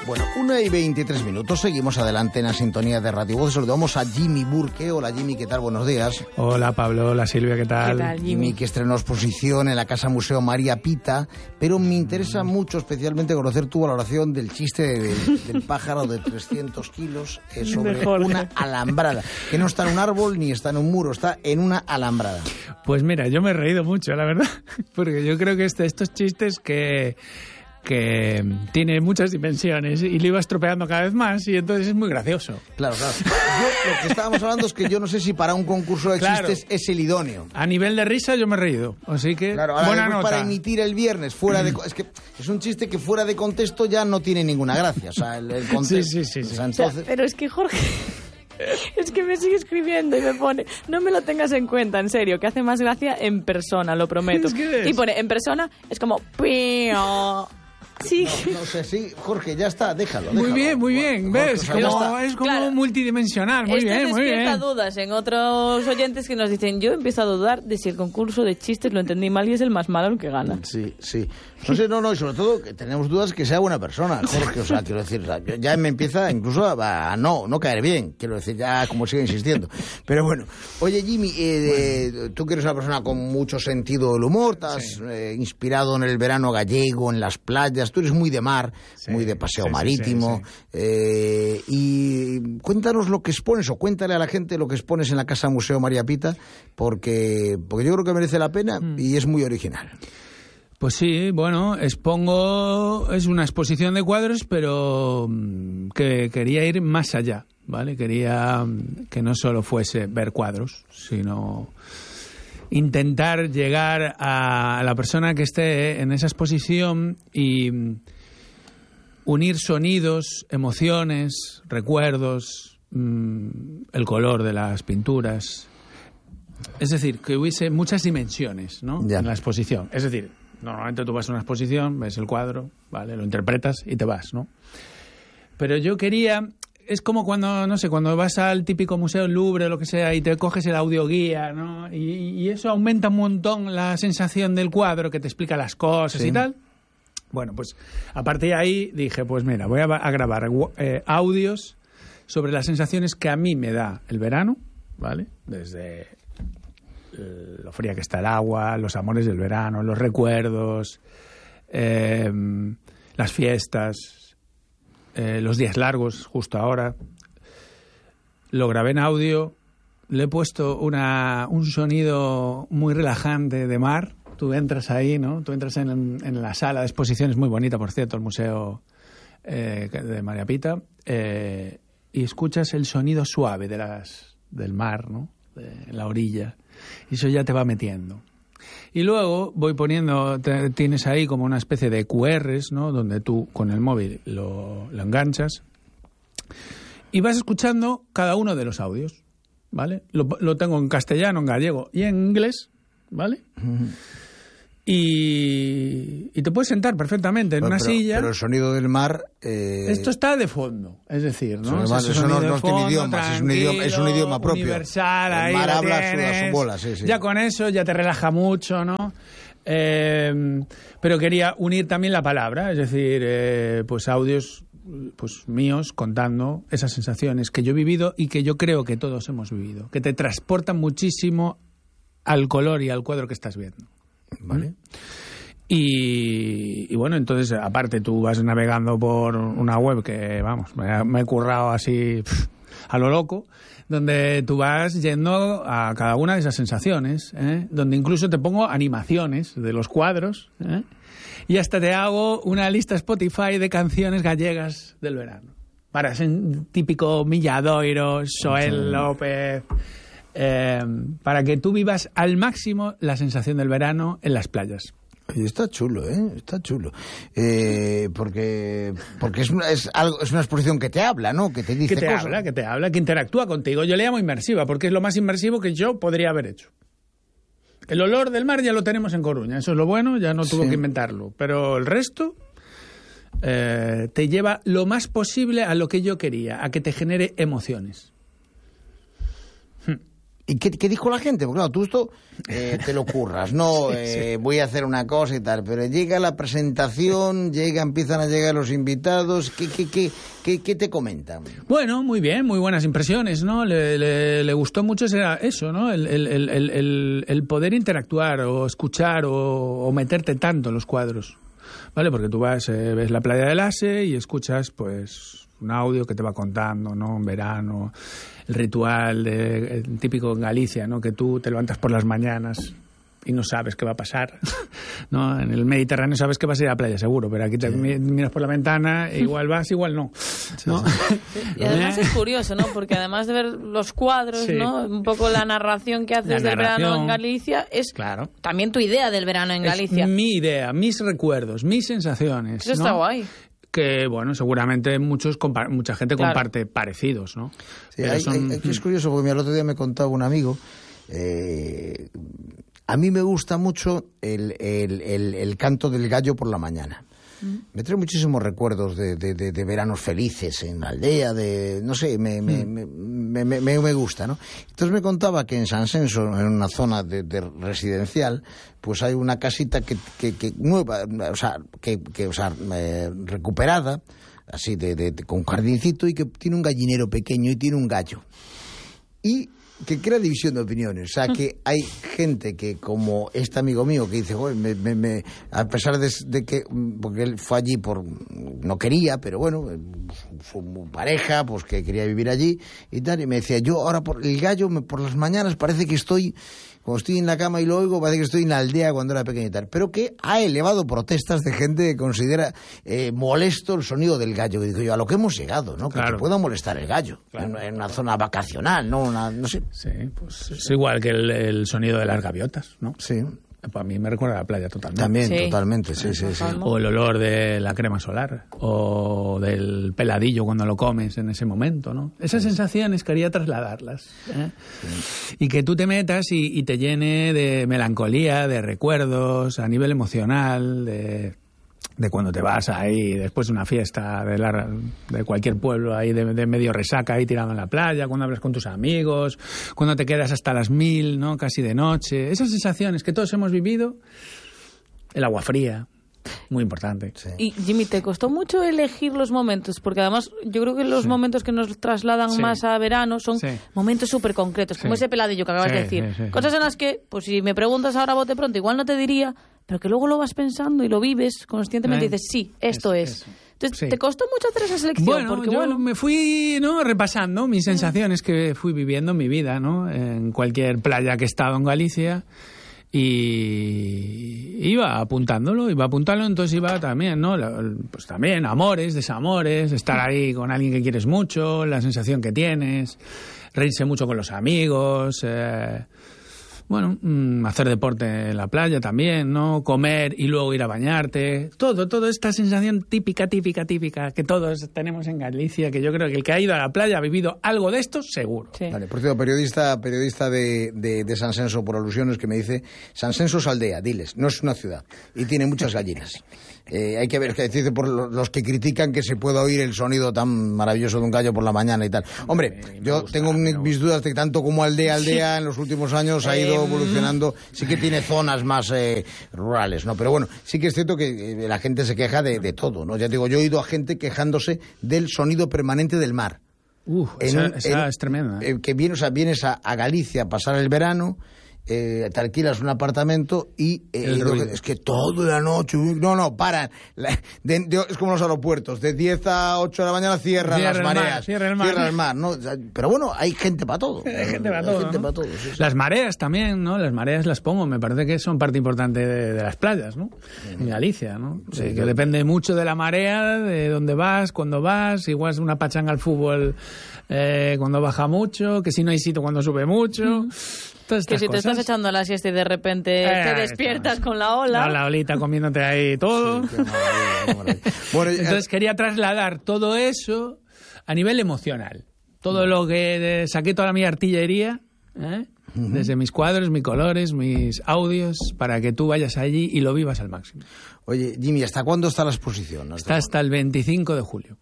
Bueno, 1:23, seguimos adelante en la sintonía de Radio Voz. Saludamos a Jimmy Burke. Hola Jimmy, ¿qué tal? Buenos días. Hola Pablo, hola Silvia, ¿qué tal? ¿Qué tal, Jimmy, que estrenó exposición en la Casa Museo María Pita, pero me interesa mucho especialmente conocer tu valoración del chiste del pájaro de 300 kilos sobre una alambrada, que no está en un árbol ni está en un muro, está en una alambrada. Pues mira, yo me he reído mucho, la verdad, porque yo creo que estos chistes que tiene muchas dimensiones y lo iba estropeando cada vez más y entonces es muy gracioso. Claro. Yo, lo que estábamos hablando es que yo no sé si para un concurso de chistes es el idóneo. A nivel de risa yo me he reído, así que buena nota. Para emitir el viernes fuera de... Es que es un chiste que fuera de contexto ya no tiene ninguna gracia. O sea, el contexto... Sí. O sea, entonces... Pero es que Jorge... Es que me sigue escribiendo y me pone, no me lo tengas en cuenta, en serio, que hace más gracia en persona, lo prometo. Y pone, en persona es como... Sí. No sé, sí, Jorge, ya está, déjalo. Muy bien, ¿ves? Jorge, es como multidimensional, muy bien. Despierta dudas en otros oyentes que nos dicen, yo empiezo a dudar de si el concurso de chistes lo entendí mal y es el más malo el que gana. Sí. No sé, y sobre todo que tenemos dudas que sea buena persona, Jorge, o sea, quiero decir, ya me empieza incluso a no caer bien, quiero decir, ya como sigue insistiendo. Pero bueno, oye Jimmy, tú que eres una persona con mucho sentido del humor, estás inspirado en el verano gallego, en las playas, tú eres muy de mar, muy de paseo marítimo, y cuéntanos lo que expones, o cuéntale a la gente lo que expones en la Casa Museo María Pita, porque yo creo que merece la pena y es muy original. Pues sí, bueno, expongo, es una exposición de cuadros, pero que quería ir más allá, ¿vale? Quería que no solo fuese ver cuadros, sino intentar llegar a la persona que esté en esa exposición y unir sonidos, emociones, recuerdos, el color de las pinturas. Es decir, que hubiese muchas dimensiones, ¿no? En la exposición. Es decir, normalmente tú vas a una exposición, ves el cuadro, ¿vale? Lo interpretas y te vas, ¿no? Pero yo quería... Es como cuando, no sé, cuando vas al típico museo Louvre o lo que sea y te coges el audioguía, ¿no? Y eso aumenta un montón la sensación del cuadro que te explica las cosas y tal. Bueno, pues a partir de ahí dije, pues mira, voy a grabar audios sobre las sensaciones que a mí me da el verano, ¿vale? Desde lo fría que está el agua, los amores del verano, los recuerdos, las fiestas... los días largos, justo ahora. Lo grabé en audio, le he puesto un sonido muy relajante de mar. Tú entras ahí, ¿no? Tú entras en la sala de exposiciones, muy bonita, por cierto, el museo de María Pita, y escuchas el sonido suave del mar, ¿no? De la orilla. Y eso ya te va metiendo. Y luego voy poniendo, tienes ahí como una especie de QRs, ¿no? Donde tú con el móvil lo enganchas y vas escuchando cada uno de los audios, ¿vale? Lo tengo en castellano, en gallego y en inglés, ¿vale? Y te puedes sentar perfectamente en una silla. Pero el sonido del mar... Esto está de fondo, es decir, ¿no? Eso no tiene idiomas, es un idioma propio. Universal, el ahí mar habla tienes, su bola, sí. Ya con eso ya te relaja mucho, ¿no? Pero quería unir también la palabra, es decir, pues audios pues míos contando esas sensaciones que yo he vivido y que yo creo que todos hemos vivido, que te transportan muchísimo al color y al cuadro que estás viendo. ¿Vale? Y bueno, entonces, aparte tú vas navegando por una web que, vamos, me he currado así a lo loco, donde tú vas yendo a cada una de esas sensaciones, donde incluso te pongo animaciones de los cuadros, y hasta te hago una lista Spotify de canciones gallegas del verano. Para ser típico Milladoiro, Joel López... para que tú vivas al máximo la sensación del verano en las playas. Y está chulo, está chulo. Porque es una exposición que te habla, ¿no? Que te dice cosas. Que te habla, que interactúa contigo. Yo le llamo inmersiva, porque es lo más inmersivo que yo podría haber hecho. El olor del mar ya lo tenemos en Coruña, eso es lo bueno, ya no tuvo que inventarlo. Pero el resto te lleva lo más posible a lo que yo quería, a que te genere emociones. ¿Y qué dijo la gente? Porque claro, tú esto te lo curras, ¿no? Voy a hacer una cosa y tal, pero llega la presentación, empiezan a llegar los invitados, ¿qué te comentan? Bueno, muy bien, muy buenas impresiones, ¿no? Le gustó mucho eso, ¿no? El poder interactuar o escuchar o meterte tanto en los cuadros, ¿vale? Porque tú ves la playa del Ase y escuchas, pues, un audio que te va contando, ¿no? En verano, el ritual típico en Galicia, ¿no? Que tú te levantas por las mañanas y no sabes qué va a pasar, ¿no? En el Mediterráneo sabes que vas a ir a la playa, seguro, pero aquí te miras por la ventana e igual vas, igual no, ¿no? Y además es curioso, ¿no? Porque además de ver los cuadros, ¿no? Un poco la narración que haces del verano en Galicia es también tu idea del verano en Galicia. Es mi idea, mis recuerdos, mis sensaciones. Eso está guay. Que, bueno, seguramente mucha gente comparte parecidos, ¿no? Sí, es curioso, porque el otro día me contaba un amigo, a mí me gusta mucho el canto del gallo por la mañana. Me trae muchísimos recuerdos de veranos felices en la aldea, no sé, me gusta, ¿no? Entonces me contaba que en San Senso, en una zona de residencial, pues hay una casita que nueva, recuperada, así con jardincito, y que tiene un gallinero pequeño y tiene un gallo. Y que crea división de opiniones, o sea, que hay gente que, como este amigo mío, que dice, a pesar de que, porque él fue allí no quería, pero bueno, su pareja, pues que quería vivir allí y tal, y me decía, yo ahora por el gallo, por las mañanas parece que cuando estoy en la cama y lo oigo, parece que estoy en la aldea cuando era pequeño y tal. Pero que ha elevado protestas de gente que considera molesto el sonido del gallo. Y digo yo, a lo que hemos llegado, ¿no? Que te pueda molestar el gallo en una zona vacacional, no sé. Sí, pues es igual que el sonido de las gaviotas, ¿no? Sí. Para mí me recuerda a la playa totalmente. También, totalmente, sí. O el olor de la crema solar, o del peladillo cuando lo comes en ese momento, ¿no? Esas sensaciones quería trasladarlas, ¿eh? Sí. Y que tú te metas y te llene de melancolía, de recuerdos, a nivel emocional, de cuando te vas ahí después de una fiesta de cualquier pueblo ahí de medio resaca ahí tirado en la playa, cuando hablas con tus amigos, cuando te quedas hasta las 1000, ¿no? Casi de noche. Esas sensaciones que todos hemos vivido, el agua fría, muy importante. Sí. Y Jimmy, ¿te costó mucho elegir los momentos? Porque además yo creo que los momentos que nos trasladan más a verano son momentos súper concretos, como ese peladillo que acabas de decir. Cosas en las que, pues si me preguntas ahora a bote pronto, igual no te diría, pero que luego lo vas pensando y lo vives conscientemente y dices, sí, esto es. Entonces, ¿te costó mucho hacer esa selección? Bueno, yo me fui, ¿no?, repasando mis sensaciones que fui viviendo en mi vida, ¿no? En cualquier playa que he estado en Galicia. Y iba apuntándolo, entonces iba también, ¿no? Pues también amores, desamores, estar ahí con alguien que quieres mucho, la sensación que tienes, reírse mucho con los amigos, hacer deporte en la playa también, ¿no? Comer y luego ir a bañarte. Toda esta sensación típica que todos tenemos en Galicia, que yo creo que el que ha ido a la playa ha vivido algo de esto, seguro. Sí. Vale, por cierto, periodista de San Senso, por alusiones, que me dice, San Senso es aldea, diles, no es una ciudad, y tiene muchas gallinas. Hay que ver, que dice por los que critican que se pueda oír el sonido tan maravilloso de un gallo por la mañana y tal. Hombre, yo tengo mis dudas de que tanto como aldea en los últimos años ha ido evolucionando. Sí que tiene zonas más rurales, ¿no? Pero bueno, sí que es cierto que la gente se queja de todo, ¿no? Ya te digo, yo he oído a gente quejándose del sonido permanente del mar. Esa es tremenda. Que vienes a Galicia a pasar el verano, te alquilas un apartamento y es que toda la noche paran, es como los aeropuertos, de 10 a 8 de la mañana cierran las mareas, cierra el mar, ¿no? Pero bueno, hay gente para todo, sí. Las mareas también, ¿no? Las mareas las pongo, me parece que son parte importante de las playas, ¿no? En Galicia, ¿no? Sí, que depende mucho de la marea, de dónde vas, cuándo vas, igual es una pachanga al fútbol cuando baja mucho, que si no hay sitio cuando sube mucho. Que si te estás echando la siesta y de repente te despiertas con la ola. La olita comiéndote ahí todo. Sí, qué maravilla. Bueno, entonces quería trasladar todo eso a nivel emocional. Todo lo que saqué, toda mi artillería, desde mis cuadros, mis colores, mis audios, para que tú vayas allí y lo vivas al máximo. Oye, Jimmy, ¿hasta cuándo está la exposición? Está hasta el 25 de julio.